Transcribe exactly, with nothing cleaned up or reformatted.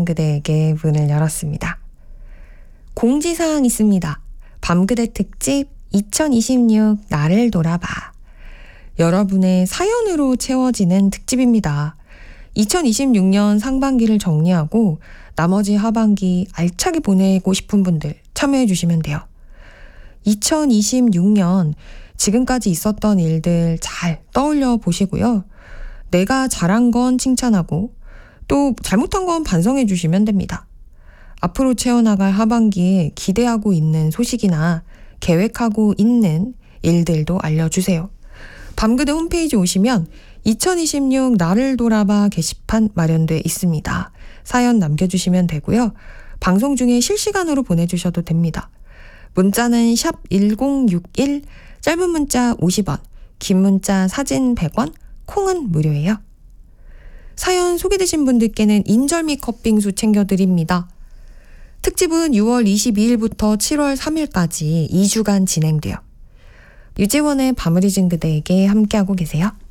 잊은 그대에게 문을 열었습니다. 공지사항 있습니다. 밤그대 특집 이천이십육 나를 돌아봐. 여러분의 사연으로 채워지는 특집입니다. 이천이십육 년 상반기를 정리하고 나머지 하반기 알차게 보내고 싶은 분들 참여해 주시면 돼요. 이천이십육 년 지금까지 있었던 일들 잘 떠올려 보시고요. 내가 잘한 건 칭찬하고 또 잘못한 건 반성해 주시면 됩니다. 앞으로 채워나갈 하반기에 기대하고 있는 소식이나 계획하고 있는 일들도 알려주세요. 밤그대 홈페이지 오시면 이천이십육 나를 돌아봐 게시판 마련돼 있습니다. 사연 남겨주시면 되고요. 방송 중에 실시간으로 보내주셔도 됩니다. 문자는 샵 일공육일, 짧은 문자 오십 원, 긴 문자 사진 백 원, 콩은 무료예요. 사연 소개되신 분들께는 인절미 컵빙수 챙겨드립니다. 특집은 유월 이십이일부터 칠월 삼일까지 이 주간 진행돼요. 유재원의 밤을 잊은 그대에게 함께하고 계세요.